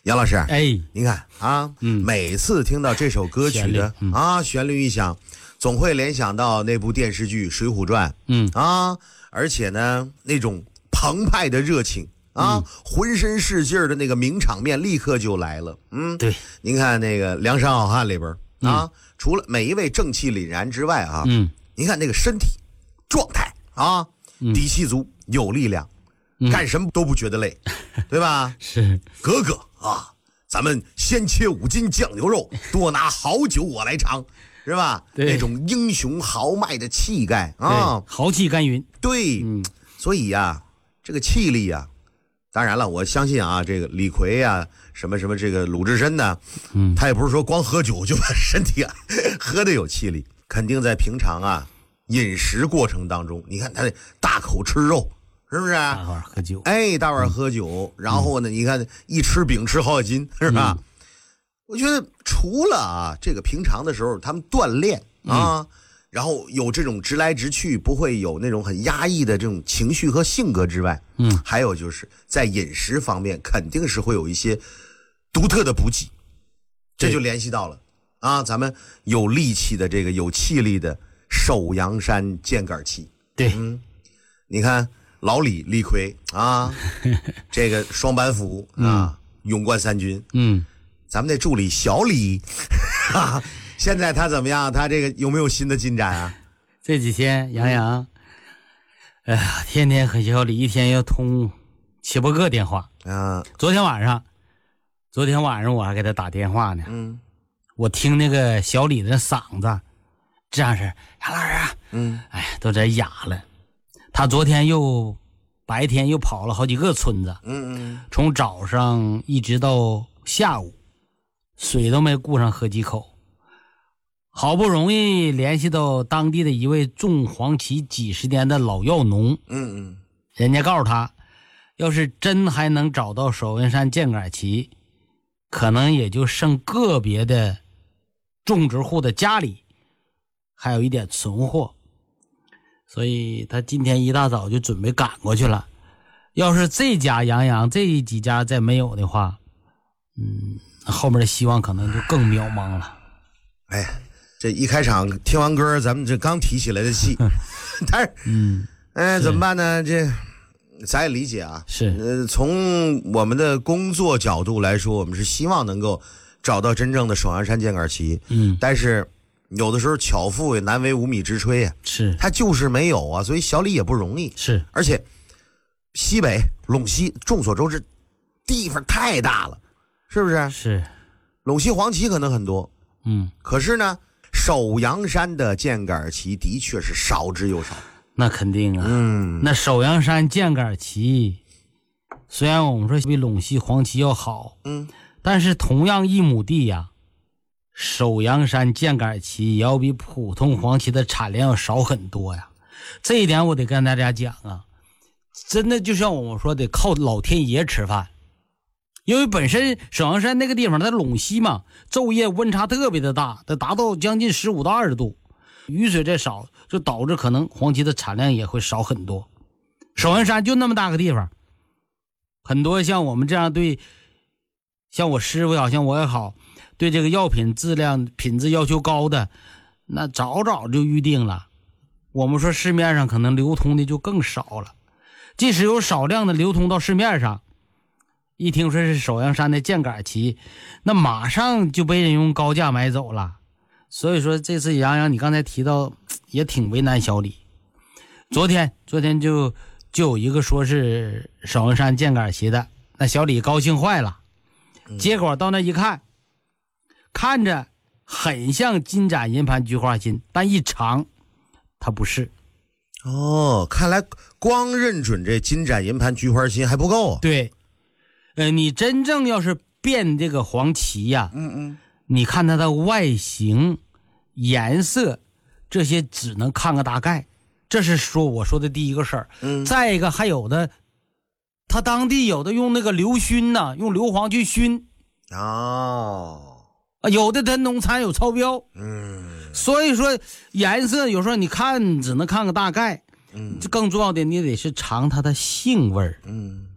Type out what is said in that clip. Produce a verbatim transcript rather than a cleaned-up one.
杨老师， 哎， 您看啊，嗯，每次听到这首歌曲的旋律、嗯、啊旋律一响，总会联想到那部电视剧《水浒传》，嗯啊，而且呢，那种澎湃的热情啊，嗯、浑身是劲儿的那个名场面立刻就来了。嗯， 对， 您看那个《梁山好汉》里边啊、嗯，除了每一位正气凛然之外啊，嗯，您看那个身体状态啊，嗯、底气足，有力量。嗯、干什么都不觉得累，对吧？ 是哥哥啊，咱们先切五斤酱牛肉，多拿好酒我来尝，是吧？那种英雄豪迈的气概啊， 豪气干云。 对，嗯、所以呀、啊，这个气力呀、啊，当然了，我相信啊，这个李逵啊，什么什么这个鲁智深呢，嗯，他也不是说光喝酒就把身体啊喝得有气力，肯定在平常啊饮食过程当中，你看他大口吃肉。是不是？ 大碗喝酒， 哎，大碗喝酒，嗯、然后呢，你看一吃饼吃好几斤，是吧？嗯、我觉得除了啊，这个平常的时候他们锻炼啊，嗯、然后有这种直来直去，不会有那种很压抑的这种情绪和性格之外，嗯，还有就是在饮食方面肯定是会有一些独特的补给，这就联系到了啊，咱们有力气的这个有气力的首阳山箭杆旗， 对， 嗯，你看。老李李逵啊，这个双板斧啊，勇冠三军。嗯，咱们那助理小李，啊，现在他怎么样？他这个有没有新的进展啊？ 这几天杨洋，哎呀，天天和小李一天要通七八个电话啊。昨天晚上，昨天晚上我还给他打电话呢。嗯，我听那个小李的嗓子，这样式，杨老师啊，嗯，哎，都在哑了。他昨天又白天又跑了好几个村子，嗯嗯，从早上一直到下午，水都没顾上喝几口。好不容易联系到当地的一位种黄芪几十年的老药农，嗯嗯，人家告诉他，要是真还能找到首阳山箭杆旗，可能也就剩个别的种植户的家里还有一点存货。所以他今天一大早就准备赶过去了。要是这家杨洋这几家再没有的话，嗯，后面的希望可能就更渺茫了。 哎，这一开场听完歌，咱们这刚提起来的戏，但是，嗯，哎，怎么办呢？这咱也理解啊， 是， 呃，从我们的工作角度来说，我们是希望能够找到真正的首阳山箭杆旗，嗯，但是。有的时候巧妇也难为无米之炊啊， 是他就是没有啊，所以小李也不容易。 是， 而且西北陇西众所周知，地方太大了，是不是？ 是， 陇西黄旗可能很多，嗯，可是呢，首阳山的箭杆旗的确是少之又少。 那肯定啊，嗯，那首阳山箭杆旗，虽然我们说比陇西黄旗要好，嗯，但是同样一亩地呀、啊。首阳山箭杆旗也要比普通黄旗的产量要少很多呀，这一点我得跟大家讲啊，真的就像我们说的靠老天爷吃饭，因为本身首阳山那个地方它陇西嘛，昼夜温差特别的大，它达到将近十五到二十度，雨水再少，就导致可能黄旗的产量也会少很多。首阳山就那么大个地方，很多像我们这样对，像我师傅也好，像我也好。对这个药品质量品质要求高的，那早早就预定了。我们说市面上可能流通的就更少了，即使有少量的流通到市面上，一听说是首阳山的箭杆旗，那马上就被人用高价买走了。所以说这次杨洋你刚才提到也挺为难小李。昨天昨天就就有一个说是首阳山箭杆旗的，那小李高兴坏了，结果到那一看。看着很像金盏银盘菊花心，但一尝它不是。 哦，看来光认准这金盏银盘菊花心还不够啊。 对，呃，你真正要是辨这个黄旗呀、啊，嗯嗯，你看它的外形、颜色这些只能看个大概，这是说我说的第一个事儿。嗯，再一个还有的，他当地有的用那个硫熏呢，用硫磺去熏。 哦。 啊，有的它农残有超标，嗯，所以说颜色有时候你看只能看个大概，嗯，更重要的你得是尝它的性味儿，嗯，